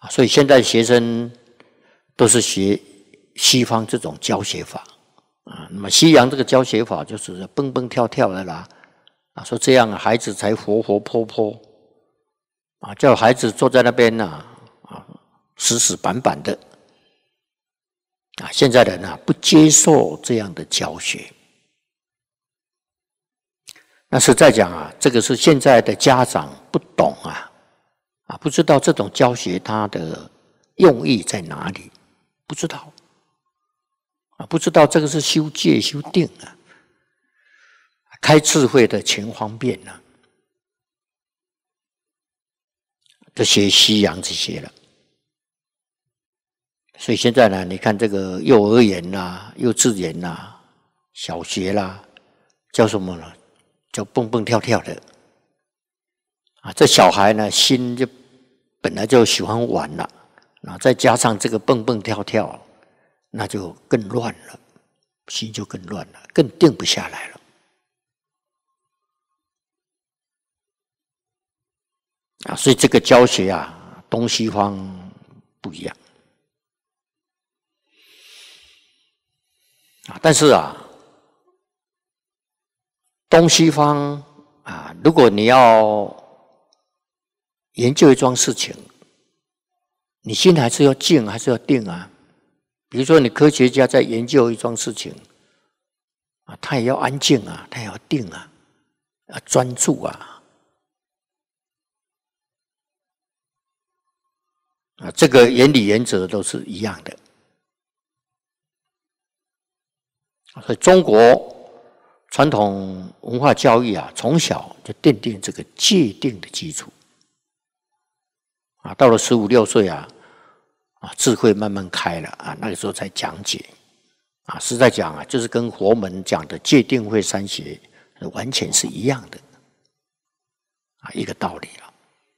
所以现在学生都是学西方这种教学法那么西洋这个教学法就是蹦蹦跳跳的啦说这样孩子才活活泼泼叫孩子坐在那边死死板板的现在人不接受这样的教学。那实在讲这个是现在的家长不懂不知道这种教学它的用意在哪里，不知道不知道这个是修戒修定开智慧的前方便就学西洋这些了。所以现在呢，你看这个幼儿园啦、幼稚园啦、小学啦，叫什么呢？叫蹦蹦跳跳的这小孩呢心就本来就喜欢玩了再加上这个蹦蹦跳跳，那就更乱了，心就更乱了，更定不下来了所以这个教学东西方不一样但是东西方如果你要研究一桩事情，你心还是要静，还是要定比如说你科学家在研究一桩事情他也要安静他也要定要专注这个原理原则都是一样的。所以中国传统文化教育从小就奠定这个戒定的基础到了15、16岁智慧慢慢开了那个时候才讲解实在讲就是跟佛门讲的戒定慧三学完全是一样的一个道理了。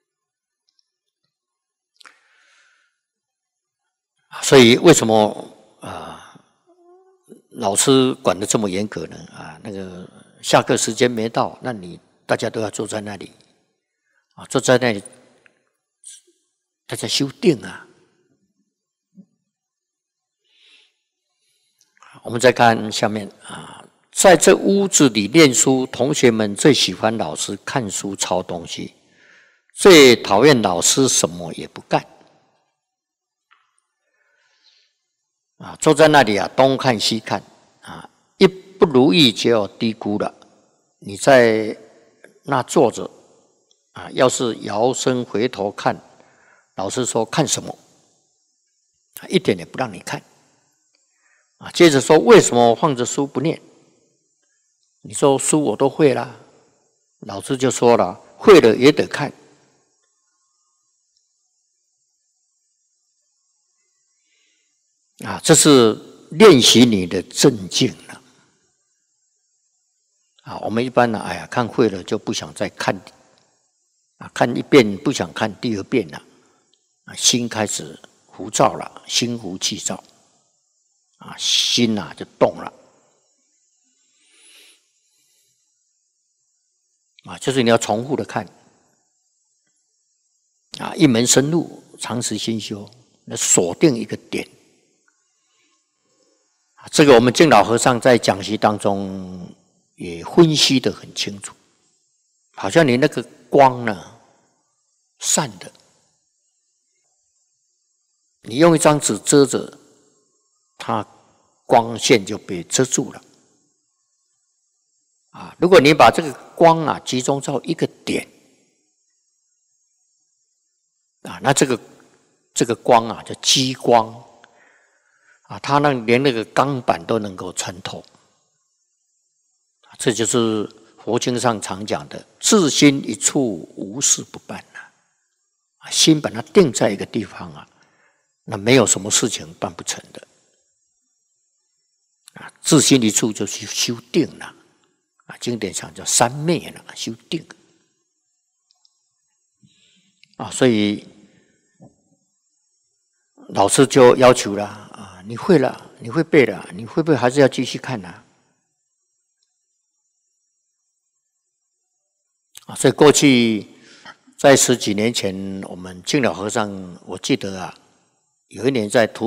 所以为什么老师管得这么严格呢那个下课时间没到，那你大家都要坐在那里坐在那里大家修定我们再看下面在这屋子里念书，同学们最喜欢老师看书抄东西，最讨厌老师什么也不干坐在那里东看西看一不如意就要低估了。你在那坐着要是摇身回头看，老师说看什么一点也不让你看接着说为什么放着书不念？你说书我都会了，老师就说了会了也得看这是练习你的正境了我们一般看会了就不想再看看一遍不想看第二遍了心开始浮躁了，心浮气躁心就动了就是你要重复的看一门深入，长时心修，那锁定一个点这个我们净老和尚在讲习当中也分析得很清楚，好像你那个光呢散的，你用一张纸遮着，它光线就被遮住了如果你把这个光集中到一个点那这个光叫激光它连那个钢板都能够穿透这就是佛经上常讲的自心一处，无事不办心把它定在一个地方那没有什么事情办不成的自心一处就是修定了经典上叫三昧了，修定所以老师就要求了你会了，你会背了，你会不会还是要继续看所以过去在10几年前，我们净了和尚，我记得啊，有一年在